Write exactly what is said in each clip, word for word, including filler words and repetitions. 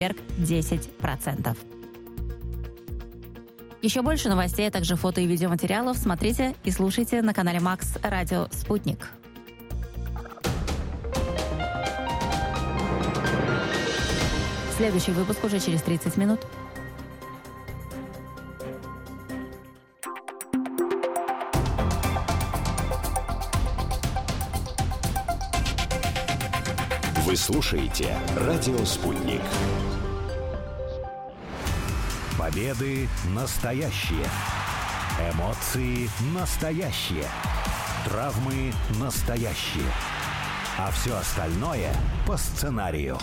десять процентов. Еще больше новостей, а также фото и видеоматериалов смотрите и слушайте на канале Макс Радио Спутник. Следующий выпуск уже через тридцать минут. Вы слушаете «Радио Спутник». Победы настоящие. Эмоции настоящие. Травмы настоящие. А все остальное по сценарию.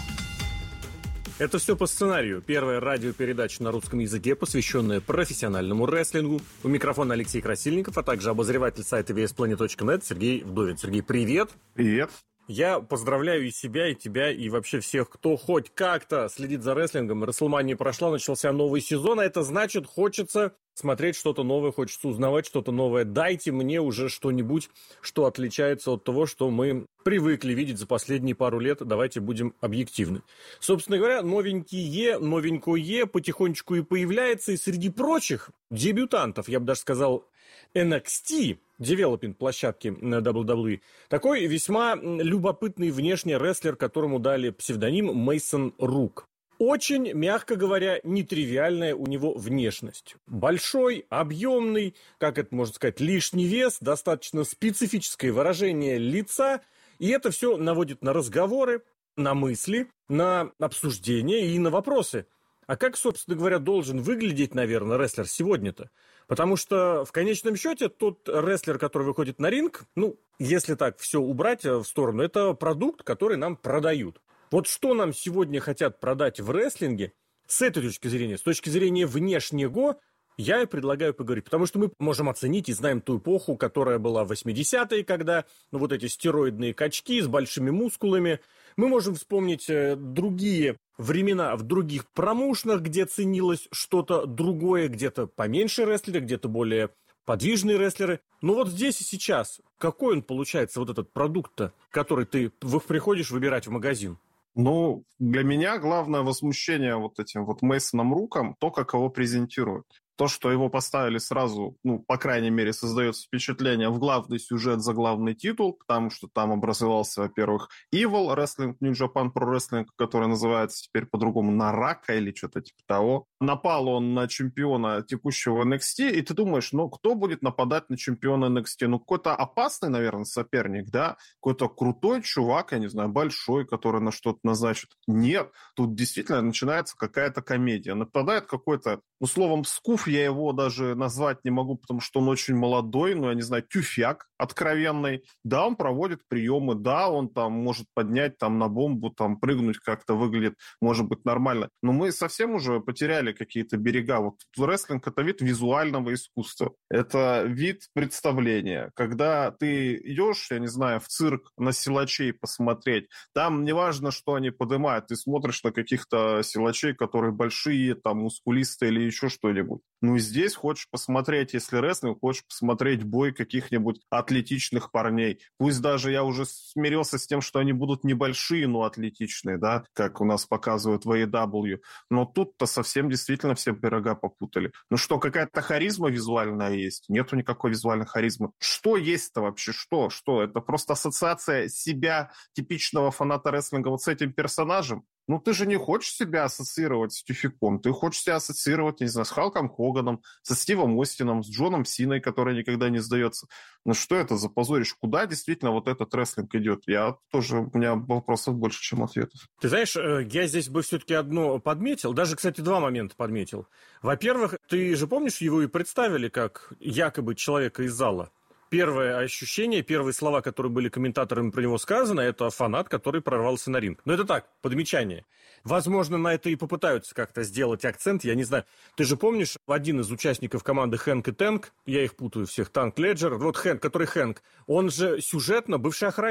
Это все по сценарию. Первая радиопередача на русском языке, посвященная профессиональному рестлингу. У микрофона Алексей Красильников, а также обозреватель сайта ви эс планет точка нет Сергей Вдовин. Сергей, привет. Привет. Я поздравляю и себя, и тебя, и вообще всех, кто хоть как-то следит за рестлингом. Расселмания прошла, начался новый сезон, а это значит, хочется смотреть что-то новое, хочется узнавать что-то новое. Дайте мне уже что-нибудь, что отличается от того, что мы привыкли видеть за последние пару лет. Давайте будем объективны. Собственно говоря, новенькие, новенькое потихонечку и появляется. И среди прочих дебютантов, я бы даже сказал, эн экс ти, девелопинг площадки на дабл ю дабл ю и, такой весьма любопытный внешний рестлер, которому дали псевдоним Мейсон Рук. Очень, мягко говоря, нетривиальная у него внешность. Большой, объемный, как это можно сказать, лишний вес, достаточно специфическое выражение лица, и это все наводит на разговоры, на мысли, на обсуждения и на вопросы. А как, собственно говоря, должен выглядеть, наверное, рестлер сегодня-то? Потому что, в конечном счете, тот рестлер, который выходит на ринг, ну, если так все убрать в сторону, это продукт, который нам продают. Вот что нам сегодня хотят продать в рестлинге, с этой точки зрения, с точки зрения внешнего, я и предлагаю поговорить. Потому что мы можем оценить и знаем ту эпоху, которая была в восьмидесятые, когда ну, вот эти стероидные качки с большими мускулами. Мы можем вспомнить э, другие времена в других промоушенах, где ценилось что-то другое, где-то поменьше рестлеры, где-то более подвижные рестлеры. Но вот здесь и сейчас, какой он получается, вот этот продукт-то, который ты приходишь выбирать в магазин? Ну, для меня главное возмущение вот этим вот Мейсоном Руком, то, как его презентируют. То, что его поставили сразу, ну, по крайней мере, создается впечатление в главный сюжет за главный титул, потому что там образовался, во-первых, Evil Wrestling, New Japan Pro Wrestling, который называется теперь по-другому Нарака или что-то типа того. Напал он на чемпиона текущего эн экс ти, и ты думаешь, ну, кто будет нападать на чемпиона эн экс ти? Ну, какой-то опасный, наверное, соперник, да? Какой-то крутой чувак, я не знаю, большой, который на что-то назначит. Нет, тут действительно начинается какая-то комедия. Нападает какой-то, ну, словом, скуф, я его даже назвать не могу, потому что он очень молодой, ну, я не знаю, тюфяк откровенный. Да, он проводит приемы, да, он там может поднять там на бомбу, там прыгнуть как-то выглядит, может быть, нормально. Но мы совсем уже потеряли какие-то берега. Вот рестлинг — это вид визуального искусства. Это вид представления. Когда ты идешь, я не знаю, в цирк на силачей посмотреть, там неважно, что они поднимают, ты смотришь на каких-то силачей, которые большие, там, мускулистые или еще что-нибудь. Ну и здесь хочешь посмотреть, если рестлинг, хочешь посмотреть бой каких-нибудь атлетичных парней. Пусть даже я уже смирился с тем, что они будут небольшие, но атлетичные, да, как у нас показывают в эй и дабл ю. Но тут-то совсем действительно все пирога попутали. Ну что, какая-то харизма визуальная есть? Нету никакой визуальной харизмы. Что есть-то вообще? Что? Что? Это просто ассоциация себя, типичного фаната рестлинга, вот с этим персонажем? Ну, ты же не хочешь себя ассоциировать с тюфяком, ты хочешь себя ассоциировать, не знаю, с Халком Хоганом, со Стивом Остином, с Джоном Синой, который никогда не сдается. Ну, что это за позорище? Куда действительно вот этот рестлинг идет? Я тоже, у меня вопросов больше, чем ответов. Ты знаешь, я здесь бы все-таки одно подметил, даже, кстати, два момента подметил. Во-первых, ты же помнишь, его и представили как якобы человека из зала? Первое ощущение, первые слова, которые были комментаторами про него сказаны, это фанат, который прорвался на ринг. Но это так, подмечание. Возможно, на это и попытаются как-то сделать акцент, я не знаю. Ты же помнишь, один из участников команды Хэнк и Тэнк, я их путаю всех, Танк Леджер, вот Хэнк, который Хэнк, он же сюжетно бывший охранник.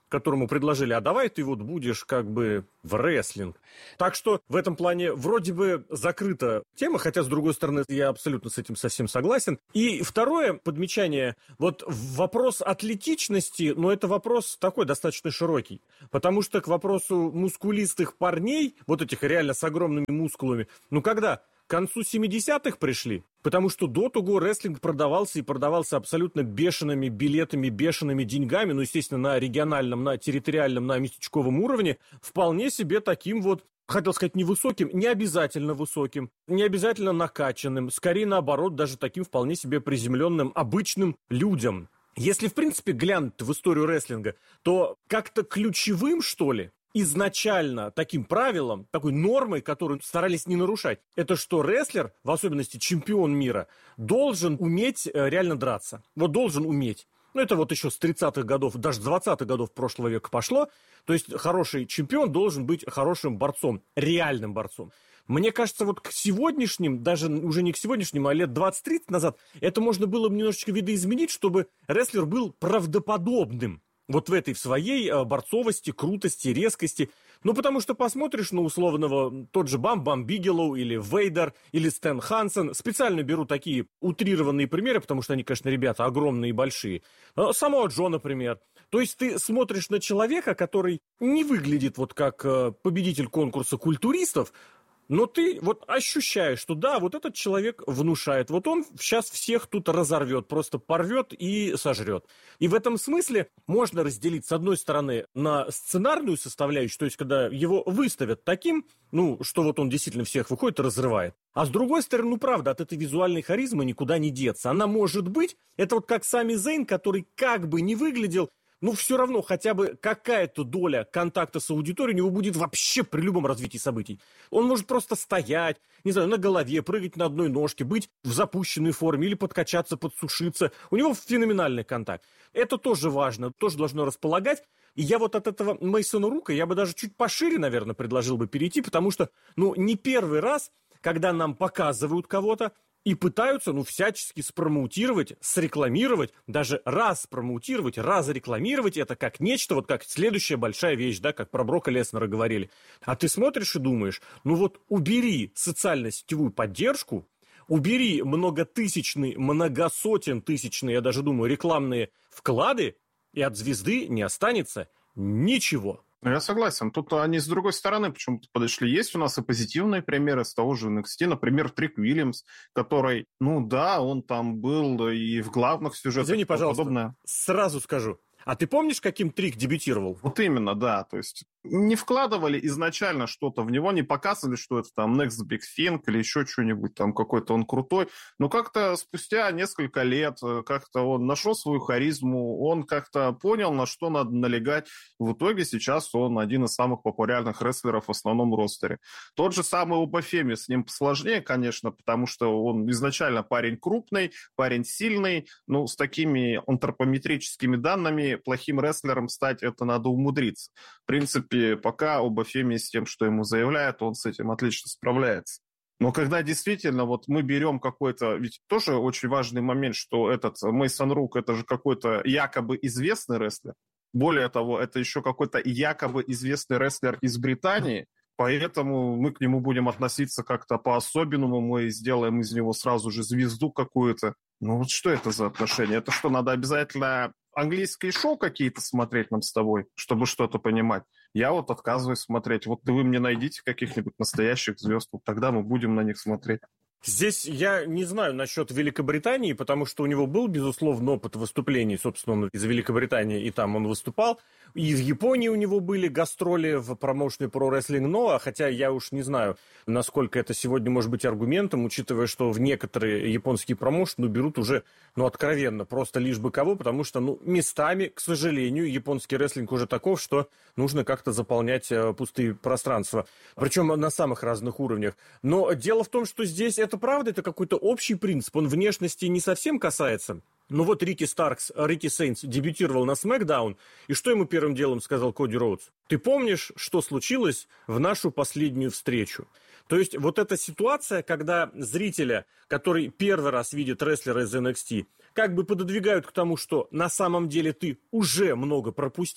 которому предложили, а давай ты вот будешь как бы в рестлинг. Так что в этом плане вроде бы закрыта тема, хотя, с другой стороны, я абсолютно с этим совсем согласен. И второе подмечание, вот вопрос атлетичности, ну, это вопрос такой достаточно широкий, потому что к вопросу мускулистых парней, вот этих реально с огромными мускулами, ну, когда? К концу семидесятых пришли, потому что до того рестлинг продавался и продавался абсолютно бешеными билетами, бешеными деньгами, ну, естественно, на региональном, на территориальном, на местечковом уровне, вполне себе таким вот, хотел сказать, невысоким, не обязательно высоким, не обязательно накачанным, скорее наоборот, даже таким вполне себе приземленным, обычным людям. Если, в принципе, глянуть в историю рестлинга, то как-то ключевым, что ли, изначально таким правилом, такой нормой, которую старались не нарушать, это что рестлер, в особенности чемпион мира, должен уметь э, реально драться. Вот должен уметь. Ну, это вот еще с тридцатых годов, даже с двадцатых годов прошлого века пошло. То есть хороший чемпион должен быть хорошим борцом, реальным борцом. Мне кажется, вот к сегодняшним, даже уже не к сегодняшним, а лет двадцать-тридцать назад, это можно было бы немножечко видоизменить, чтобы рестлер был правдоподобным. Вот в этой в своей борцовости, крутости, резкости. Ну, потому что посмотришь на условного, тот же Бам-Бам Бигелоу или Вейдер, или Стэн Хансен. Специально беру такие утрированные примеры, потому что они, конечно, ребята огромные и большие. Самого Джо, например. То есть ты смотришь на человека, который не выглядит вот как победитель конкурса культуристов, но ты вот ощущаешь, что да, вот этот человек внушает. Вот он сейчас всех тут разорвет, просто порвет и сожрет. И в этом смысле можно разделить, с одной стороны, на сценарную составляющую, то есть когда его выставят таким, ну, что вот он действительно всех выходит и разрывает. А с другой стороны, ну, правда, от этой визуальной харизмы никуда не деться. Она может быть, это вот как Сами Зейн, который как бы не выглядел, ну, все равно хотя бы какая-то доля контакта с аудиторией у него будет вообще при любом развитии событий. Он может просто стоять, не знаю, на голове, прыгать на одной ножке, быть в запущенной форме или подкачаться, подсушиться. У него феноменальный контакт. Это тоже важно, тоже должно располагать. И я вот от этого Мейсона Рука, я бы даже чуть пошире, наверное, предложил бы перейти, потому что, ну, не первый раз, когда нам показывают кого-то, и пытаются, ну, всячески спромоутировать, срекламировать, даже раз спромоутировать, раз рекламировать это как нечто, вот как следующая большая вещь, да, как про Брока Леснера говорили. А ты смотришь и думаешь, ну вот убери социально-сетевую поддержку, убери многотысячные, многосотен-тысячные, я даже думаю, рекламные вклады, и от звезды не останется ничего. Я согласен. Тут они с другой стороны почему-то подошли. Есть у нас и позитивные примеры с того же эн экс ти. Например, Трик Уильямс, который, ну да, он там был и в главных сюжетах. Извини, пожалуйста, подобное. Сразу скажу. А ты помнишь, каким Трик дебютировал? Вот именно, да. То есть не вкладывали изначально что-то в него, не показывали, что это там Next Big Thing или еще что-нибудь, там какой-то он крутой. Но как-то спустя несколько лет как-то он нашел свою харизму, он как-то понял, на что надо налегать. В итоге сейчас он один из самых популярных рестлеров в основном ростере. Тот же самый Оба Феми, с ним посложнее, конечно, потому что он изначально парень крупный, парень сильный, ну, с такими антропометрическими данными плохим рестлером стать это надо умудриться. В принципе, пока Оба Феми с тем, что ему заявляют, он с этим отлично справляется. Но когда действительно вот мы берем какой-то... Ведь тоже очень важный момент, что этот Мейсон Рук, это же какой-то якобы известный рестлер. Более того, это еще какой-то якобы известный рестлер из Британии, поэтому мы к нему будем относиться как-то по-особенному, мы сделаем из него сразу же звезду какую-то. Ну вот что это за отношения? Это что, надо обязательно английские шоу какие-то смотреть нам с тобой, чтобы что-то понимать? Я вот отказываюсь смотреть. Вот вы мне найдите каких-нибудь настоящих звезд, вот тогда мы будем на них смотреть. Здесь я не знаю насчет Великобритании, потому что у него был, безусловно, опыт выступлений, собственно, он из Великобритании, и там он выступал. И в Японии у него были гастроли в промоушене Pro Wrestling Noah, хотя я уж не знаю, насколько это сегодня может быть аргументом, учитывая, что в некоторые японские промоушены берут уже, ну, откровенно, просто лишь бы кого, потому что, ну, местами, к сожалению, японский рестлинг уже таков, что нужно как-то заполнять пустые пространства, причем на самых разных уровнях. Но дело в том, что здесь это правда, это какой-то общий принцип, он внешности не совсем касается. Ну вот Рики Старкс, Рики Сейнс дебютировал на SmackDown, и что ему первым делом сказал Коди Роудс? Ты помнишь, что случилось в нашу последнюю встречу? То есть вот эта ситуация, когда зрителя, который первый раз видит рестлера из эн экс ти, как бы пододвигают к тому, что на самом деле ты уже много пропустил,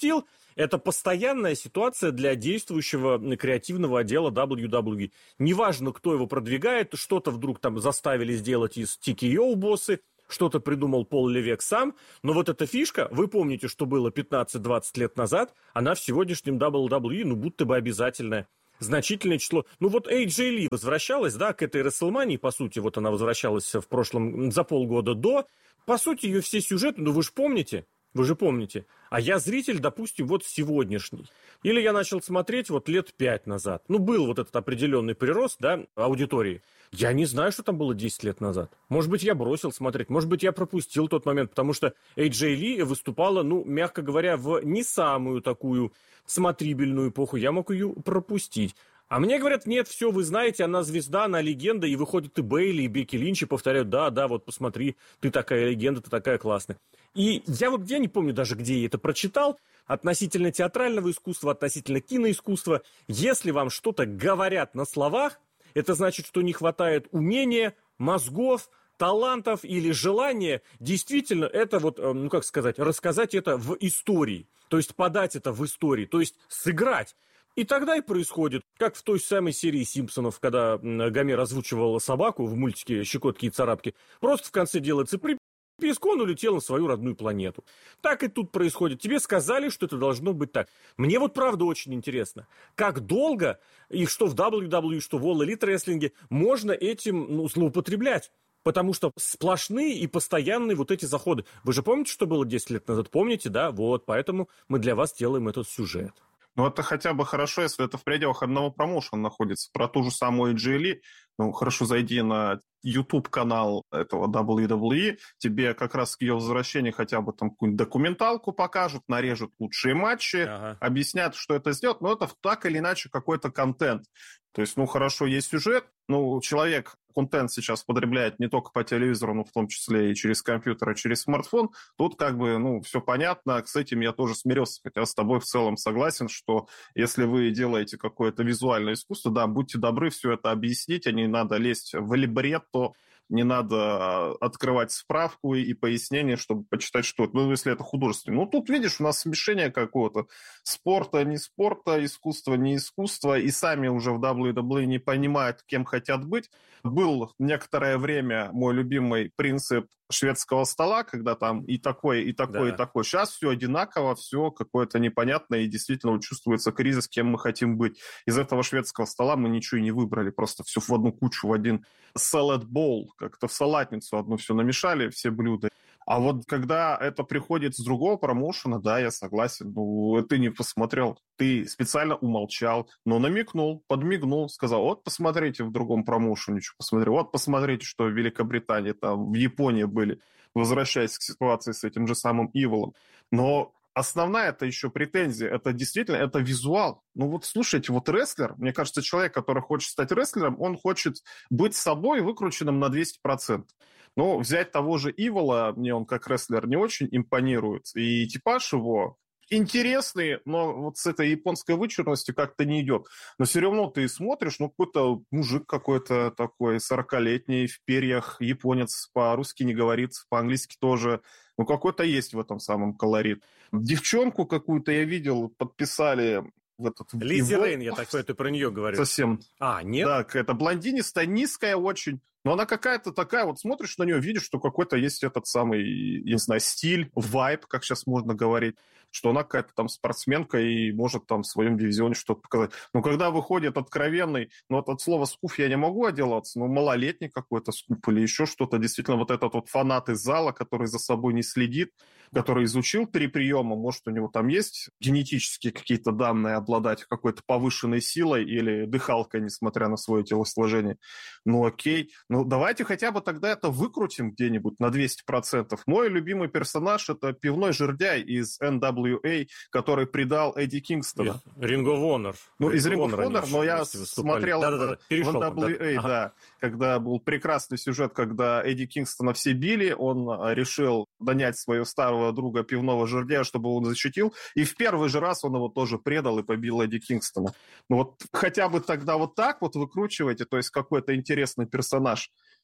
Это постоянная ситуация для действующего креативного отдела дабл ю дабл ю и. Неважно, кто его продвигает, что-то вдруг там заставили сделать из ти кей о-боссы, что-то придумал Пол Левек сам, но вот эта фишка, вы помните, что было пятнадцать-двадцать лет назад, она в сегодняшнем дабл ю дабл ю и, ну, будто бы обязательная. Значительное число. Ну, вот эй джей Ли возвращалась, да, к этой Расселмании, по сути, вот она возвращалась в прошлом, за полгода до. По сути, ее все сюжеты, ну, вы же помните, вы же помните. А я зритель, допустим, вот сегодняшний. Или я начал смотреть вот лет пять назад. Ну, был вот этот определенный прирост, да, аудитории. Я не знаю, что там было десять лет назад. Может быть, я бросил смотреть, может быть, я пропустил тот момент, потому что эй джей Ли выступала, ну, мягко говоря, в не самую такую смотрибельную эпоху. Я мог ее пропустить. А мне говорят, нет, все, вы знаете, она звезда, она легенда, и выходит и Бейли, и Бекки Линч, и повторяют, да, да, вот посмотри, ты такая легенда, ты такая классная. И я вот, я не помню даже, где я это прочитал, относительно театрального искусства, относительно киноискусства. Если вам что-то говорят на словах, это значит, что не хватает умения, мозгов, талантов или желания действительно это вот, ну как сказать, рассказать это в истории. То есть подать это в истории, то есть сыграть. И тогда и происходит, как в той самой серии «Симпсонов», когда Гомер озвучивал собаку в мультике «Щекотки и царапки». Просто в конце делается приписка, он улетел на свою родную планету. Так и тут происходит. Тебе сказали, что это должно быть так. Мне вот правда очень интересно, как долго, и что в дабл ю дабл ю и, что в All Elite Wrestling, можно этим, ну, злоупотреблять. Потому что сплошные и постоянные вот эти заходы. Вы же помните, что было десять лет назад? Помните, да? Вот, поэтому мы для вас делаем этот сюжет. Ну, это хотя бы хорошо, если это в пределах одного промоушена находится. Про ту же самую эй джей Ли, ну, хорошо, зайди на YouTube-канал этого дабл ю дабл ю и, тебе как раз к ее возвращению хотя бы там какую-нибудь документалку покажут, нарежут лучшие матчи, ага. объяснят, что это сделать, но это так или иначе какой-то контент. То есть, ну, хорошо, есть сюжет, ну, человек контент сейчас потребляет не только по телевизору, но в том числе и через компьютер, и через смартфон, тут как бы, ну, все понятно, с этим я тоже смирился, хотя с тобой в целом согласен, что если вы делаете какое-то визуальное искусство, да, будьте добры все это объяснить, а не надо лезть в либретто, не надо открывать справку и пояснение, чтобы почитать, что это, ну, если это художественно. Ну, тут, видишь, у нас смешение какого-то спорта, не спорта, искусства, не искусства, и сами уже в дабл ю дабл ю и не понимают, кем хотят быть. Был некоторое время мой любимый принцип шведского стола, когда там и такой, и такой, да. и такой. Сейчас все одинаково, все какое-то непонятное, и действительно чувствуется кризис, кем мы хотим быть. Из этого шведского стола мы ничего и не выбрали, просто все в одну кучу, в один salad bowl, как-то в салатницу одну все намешали, все блюда. А вот когда это приходит с другого промоушена, да, я согласен, ну, ты не посмотрел, ты специально умолчал, но намекнул, подмигнул, сказал, вот посмотрите в другом промоушене, что посмотрели, вот посмотрите, что в Великобритании, там, в Японии были, возвращаясь к ситуации с этим же самым Иволом. Но основная это еще претензия, это действительно, это визуал. Ну вот слушайте, вот рестлер, мне кажется, человек, который хочет стать рестлером, он хочет быть собой выкрученным на двести процентов. Но взять того же Ивола, мне он как рестлер не очень импонирует, и типаж его интересный, но вот с этой японской вычурностью как-то не идет. Но все равно ты смотришь, ну какой-то мужик какой-то такой сорокалетний, в перьях, японец, по-русски не говорит, по-английски тоже. Ну какой-то есть в этом самом колорит. Девчонку какую-то я видел, подписали... В этот, Лиззи Рейн, я так понимаю, ты про нее говоришь. Совсем. А, нет? Да, какая-то блондинистая, низкая очень. Но она какая-то такая, вот смотришь на нее, видишь, что какой-то есть этот самый, я не знаю, стиль, вайб, как сейчас можно говорить, что она какая-то там спортсменка и может там в своем дивизионе что-то показать. Но когда выходит откровенный, ну вот от слова скуф я не могу отделаться, но малолетний какой-то скуф или еще что-то, действительно вот этот вот фанат из зала, который за собой не следит, который изучил три приема, может, у него там есть генетические какие-то данные обладать какой-то повышенной силой или дыхалкой, несмотря на свое телосложение. Ну окей, ну давайте хотя бы тогда это выкрутим где-нибудь на двести процентов. Мой любимый персонаж — это пивной жердяй из эн дабл ю эй, который предал Эдди Кингстона. Ring of Honor. Ну, из Ring of Honor, но я смотрел да-да-да. в эн дабл ю эй, да. да, когда был прекрасный сюжет, когда Эдди Кингстона все били, он решил нанять своего старого друга пивного жердяя, чтобы он защитил, и в первый же раз он его тоже предал и побил Эдди Кингстона. Ну вот хотя бы тогда вот так вот выкручивайте, то есть какой-то интересный персонаж.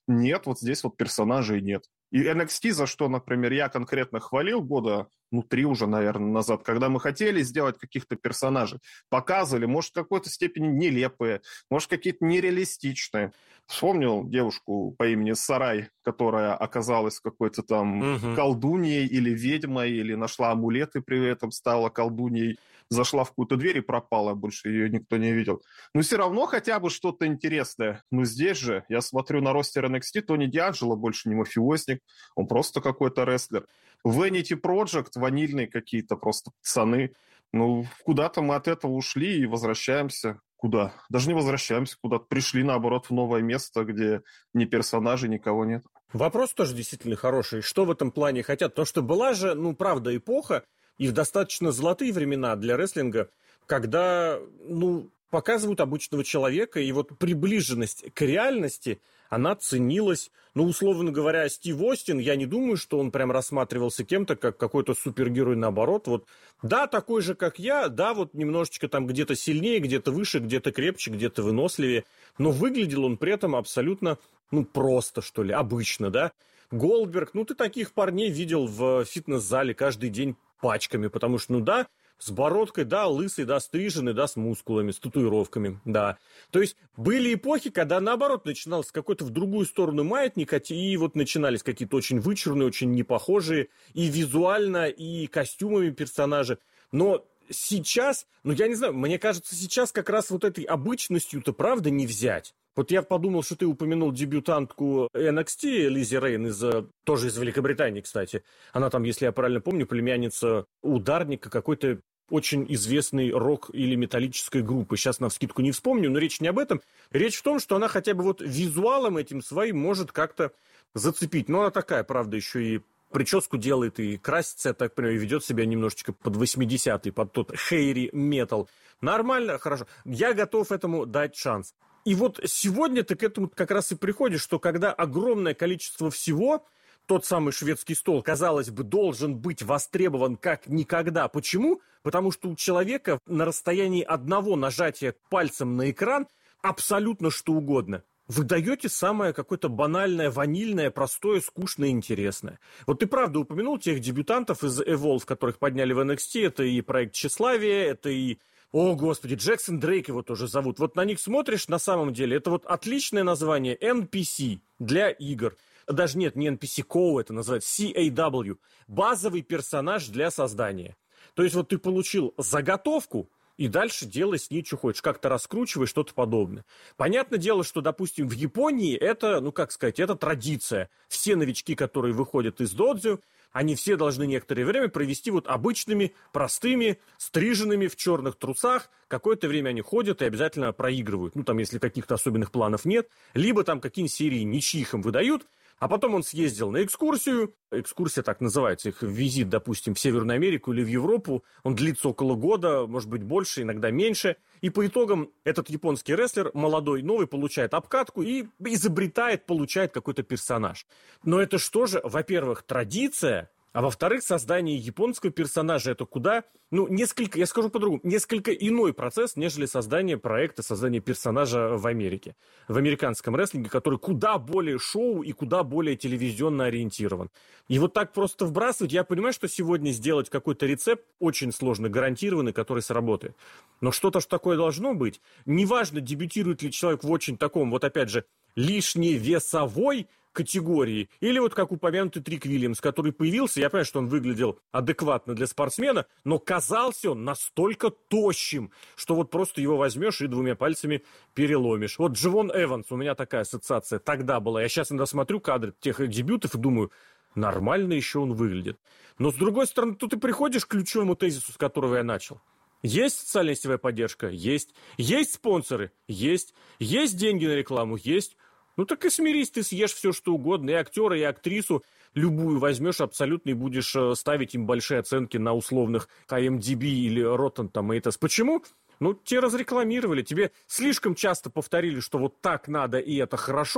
нет, вот здесь вот персонажей нет. И эн экс ти, за что, например, я конкретно хвалил года, ну, три уже, наверное, назад, когда мы хотели сделать каких-то персонажей, показывали, может, в какой-то степени нелепые, может, какие-то нереалистичные. Вспомнил девушку по имени Сарай, которая оказалась какой-то там угу. колдуньей или ведьмой, или нашла амулеты при этом, стала колдуньей, зашла в какую-то дверь и пропала, больше ее никто не видел. Но все равно хотя бы что-то интересное. Но здесь же, я смотрю на ростер эн экс ти, Тони Дианджело больше не мафиозник, он просто какой-то рестлер. Vanity Project, ванильные какие-то просто пацаны. Ну, куда-то мы от этого ушли и возвращаемся. Куда? Даже не возвращаемся куда-то. Пришли, наоборот, в новое место, где ни персонажей, никого нет. Вопрос тоже действительно хороший. Что в этом плане хотят? Потому что была же, ну, правда, эпоха, и в достаточно золотые времена для рестлинга, когда, ну, показывают обычного человека, и вот приближенность к реальности, она ценилась. Ну, условно говоря, Стив Остин, я не думаю, что он прям рассматривался кем-то, как какой-то супергерой, наоборот. Вот, да, такой же, как я, да, вот немножечко там где-то сильнее, где-то выше, где-то крепче, где-то выносливее, но выглядел он при этом абсолютно, ну, просто, что ли, обычно, да. Голдберг, ну, ты таких парней видел в фитнес-зале каждый день пачками, потому что, ну, да, с бородкой, да, лысый, да, стриженный, да, с мускулами, с татуировками, да. То есть были эпохи, когда, наоборот, начиналось какой-то в другую сторону маятник, и вот начинались какие-то очень вычурные, очень непохожие и визуально, и костюмами персонажи. Но сейчас, ну, я не знаю, мне кажется, сейчас как раз вот этой обычностью-то, правда, не взять. Вот я подумал, что ты упомянул дебютантку эн экс ти, Лиззи Рейн, из, тоже из Великобритании, кстати. Она там, если я правильно помню, племянница ударника какой-то очень известной рок- или металлической группы. Сейчас навскидку не вспомню, но речь не об этом. Речь в том, что она хотя бы вот визуалом этим своим может как-то зацепить. Но она такая, правда, еще и прическу делает и красится, я так понимаю, и ведет себя немножечко под восьмидесятый, под тот хейри метал. Нормально, хорошо. Я готов этому дать шанс. И вот сегодня ты к этому как раз и приходишь, что когда огромное количество всего, тот самый шведский стол, казалось бы, должен быть востребован как никогда. Почему? Потому что у человека на расстоянии одного нажатия пальцем на экран абсолютно что угодно. Вы даете самое какое-то банальное, ванильное, простое, скучное, интересное. Вот ты правда упомянул тех дебютантов из Evolve, которых подняли в эн экс ти. Это и проект «Тщеславие», это и... О, господи, Джексон Дрейк его тоже зовут. Вот на них смотришь, на самом деле, это вот отличное название эн пи си для игр. Даже нет, не эн пи си-Ко, это называется си эй дабл ю. Базовый персонаж для создания. То есть вот ты получил заготовку, и дальше делай с ней, что хочешь. Как-то раскручивай, что-то подобное. Понятное дело, что, допустим, в Японии это, ну как сказать, это традиция. Все новички, которые выходят из додзю, они все должны некоторое время провести вот обычными, простыми, стриженными в черных трусах. Какое-то время они ходят и обязательно проигрывают. Ну, там, если каких-то особенных планов нет. Либо там какие-нибудь серии ничьих им выдают. А потом он съездил на экскурсию. Экскурсия так называется. Их визит, допустим, в Северную Америку или в Европу. Он длится около года, может быть, больше, иногда меньше. И по итогам этот японский рестлер, молодой, новый, получает обкатку и изобретает, получает какой-то персонаж. Но это что же, во-первых, традиция, а во-вторых, создание японского персонажа — это куда, ну, несколько, я скажу по-другому, несколько иной процесс, нежели создание проекта, создание персонажа в Америке. В американском рестлинге, который куда более шоу и куда более телевизионно ориентирован. И вот так просто вбрасывать, я понимаю, что сегодня сделать какой-то рецепт очень сложно, гарантированный, который сработает. Но что-то ж такое должно быть. Неважно, дебютирует ли человек в очень таком, вот опять же, лишней весовой категории, или вот как упомянутый Трик Вильямс, который появился, я понимаю, что он выглядел адекватно для спортсмена, но казался он настолько тощим, что вот просто его возьмешь и двумя пальцами переломишь. Вот Дживон Эванс, у меня такая ассоциация тогда была. Я сейчас иногда смотрю кадры тех дебютов и думаю, нормально еще он выглядит. Но с другой стороны, тут ты приходишь к ключевому тезису, с которого я начал. Есть социальная сетевая поддержка? Есть. Есть спонсоры? Есть. Есть деньги на рекламу? Есть. Ну так и смирись, ты съешь все, что угодно, и актера, и актрису любую возьмешь абсолютно и будешь ставить им большие оценки на условных ай эм ди би или Rotten Tomatoes. Почему? Ну, тебе разрекламировали, тебе слишком часто повторили, что вот так надо и это хорошо,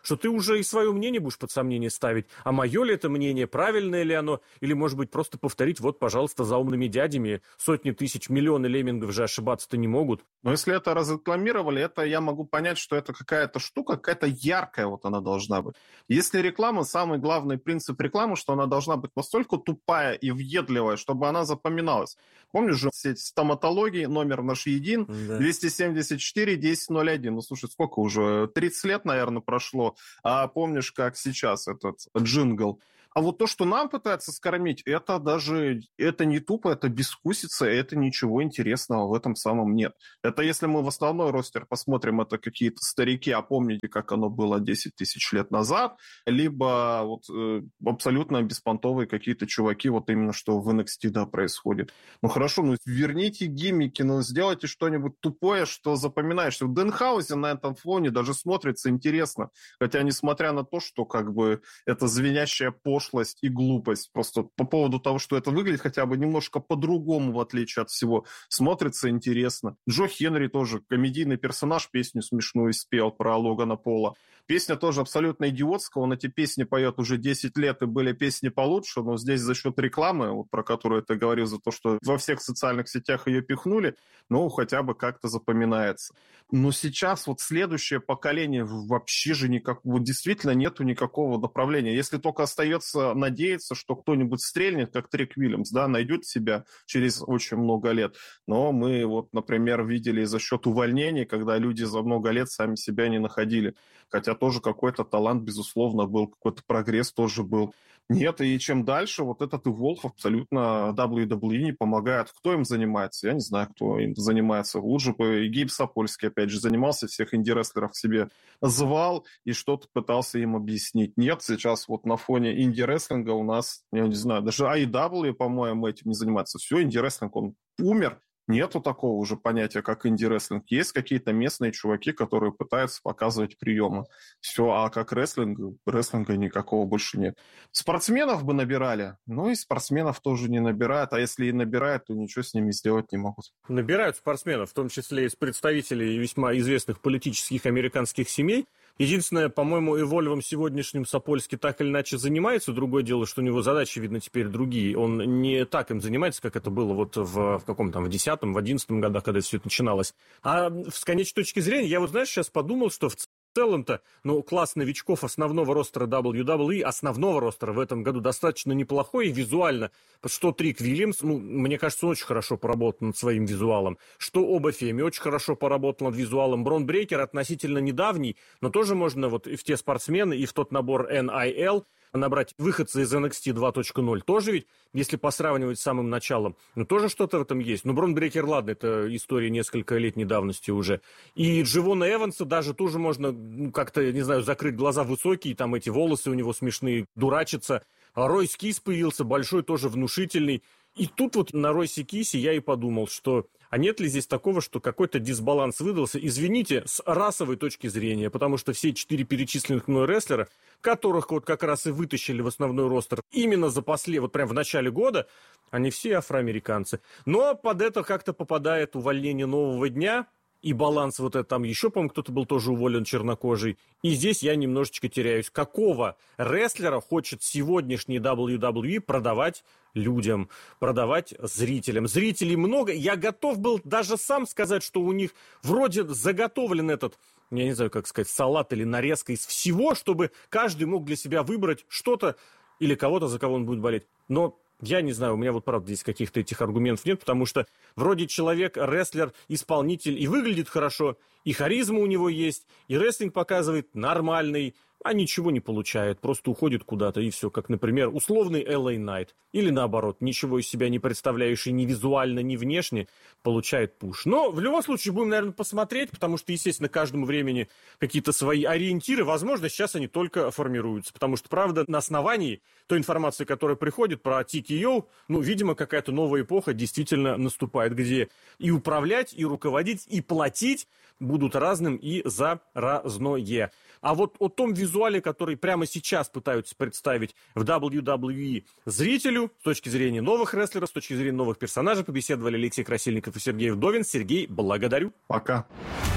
что ты уже и свое мнение будешь под сомнение ставить. А мое ли это мнение, правильное ли оно, или, может быть, просто повторить, вот, пожалуйста, за умными дядями, сотни тысяч, миллионы леммингов же ошибаться-то не могут. Но если это разрекламировали, это я могу понять, что это какая-то штука, какая-то яркая вот она должна быть. Если реклама, самый главный принцип рекламы, что она должна быть настолько тупая и въедливая, чтобы она запоминалась. Помнишь же сеть стоматологии, номер наш един, да. двести семьдесят четыре десять ноль один. Ну, слушай, сколько уже? тридцать лет, наверное, прошло. А помнишь, как сейчас этот джингл? А вот то, что нам пытаются скормить, это даже, это не тупо, это бескусица, это ничего интересного в этом самом нет. Это если мы в основной ростер посмотрим, это какие-то старики, а помните, как оно было десять тысяч лет назад, либо вот э, абсолютно беспонтовые какие-то чуваки, вот именно что в эн экс ти, да, происходит. Ну хорошо, ну верните гиммики, ну сделайте что-нибудь тупое, что запоминаешься. Денхаузен на этом фоне даже смотрится интересно, хотя несмотря на то, что как бы это звенящая пошлость и глупость. Просто по поводу того, что это выглядит хотя бы немножко по-другому, в отличие от всего. Смотрится интересно. Джо Хенри тоже комедийный персонаж, песню смешную спел про Логана Пола. Песня тоже абсолютно идиотская. Он эти песни поет уже десять лет, и были песни получше, но здесь за счет рекламы, вот про которую ты говорил, за то, что во всех социальных сетях ее пихнули, ну, хотя бы как-то запоминается. Но сейчас вот следующее поколение вообще же никак, вот действительно нету никакого направления. Если только остается надеяться, что кто-нибудь стрельнет, как Трик Уильямс, да, найдет себя через очень много лет. Но мы вот, например, видели за счет увольнений, когда люди за много лет сами себя не находили. Хотя тоже какой-то талант, безусловно, был, какой-то прогресс тоже был. Нет, и чем дальше, вот этот Evolve абсолютно дабл ю дабл ю и не помогает. Кто им занимается? Я не знаю, кто им занимается. Лучше бы и Гейб Сапольский, опять же, занимался, всех инди-рестлеров к себе звал и что-то пытался им объяснить. Нет, сейчас вот на фоне инди-рестлинга у нас, я не знаю, даже эй и дабл ю, по-моему, этим не занимается. Все, инди-рестлинг, он умер. Нету такого уже понятия, как инди-рестлинг. Есть какие-то местные чуваки, которые пытаются показывать приемы. Все, а как рестлинг, рестлинга никакого больше нет. Спортсменов бы набирали, но и спортсменов тоже не набирают. А если и набирают, то ничего с ними сделать не могут. Набирают спортсменов, в том числе из представителей весьма известных политических американских семей. Единственное, по-моему, эвольвом сегодняшним Сапольский так или иначе занимается. Другое дело, что у него задачи, видно, теперь другие. Он не так им занимается, как это было вот в, в каком там, в десятом, в одиннадцатом годах, когда все это начиналось. А с конечной точки зрения, я вот, знаешь, сейчас подумал, что в В целом-то, ну, класс новичков основного ростера дабл ю дабл ю и, основного ростера в этом году достаточно неплохой и визуально. Что Трик Уильямс, ну, мне кажется, он очень хорошо поработал над своим визуалом. Что Оба Феми очень хорошо поработал над визуалом. Брон Брейкер относительно недавний, но тоже можно вот и в те спортсмены, и в тот набор эн ай эл набрать выходцы из эн экс ти два точка ноль. Тоже ведь, если посравнивать с самым началом, ну, тоже что-то в этом есть. Ну, Брон Брейкер, ладно, это история несколько летней давности уже. И Дживона Эванса даже тоже можно, ну, как-то, не знаю, закрыть глаза высокие, там эти волосы у него смешные, дурачиться. А Ройс Кис появился, большой, тоже внушительный. И тут вот на Ройсе Кисе я и подумал, что а нет ли здесь такого, что какой-то дисбаланс выдался, извините, с расовой точки зрения, потому что все четыре перечисленных мной рестлера, которых вот как раз и вытащили в основной ростер именно за после, вот прям в начале года, они все афроамериканцы. Но под это как-то попадает увольнение Нового дня, и баланс вот это там еще, по-моему, кто-то был тоже уволен чернокожий. И здесь я немножечко теряюсь. Какого рестлера хочет сегодняшний дабл ю дабл ю и продавать людям, продавать зрителям? Зрителей много. Я готов был даже сам сказать, что у них вроде заготовлен этот, я не знаю, как сказать, салат или нарезка из всего, чтобы каждый мог для себя выбрать что-то или кого-то, за кого он будет болеть. Но я не знаю, у меня вот правда здесь каких-то этих аргументов нет, потому что вроде человек, рестлер, исполнитель и выглядит хорошо, и харизма у него есть, и рестлинг показывает нормальный, а ничего не получает, просто уходит куда-то, и все, как, например, условный эл эй Knight. Или наоборот, ничего из себя не представляющий ни визуально, ни внешне, получает пуш. Но в любом случае будем, наверное, посмотреть, потому что, естественно, каждому времени какие-то свои ориентиры, возможно, сейчас они только формируются, потому что, правда, на основании той информации, которая приходит про ти кей о, ну, видимо, какая-то новая эпоха действительно наступает, где и управлять, и руководить, и платить будут разным и за разное. А вот о том визуале, который прямо сейчас пытаются представить в дабл ю дабл ю и зрителю, с точки зрения новых рестлеров, с точки зрения новых персонажей, побеседовали Алексей Красильников и Сергей Вдовин. Сергей, благодарю. Пока.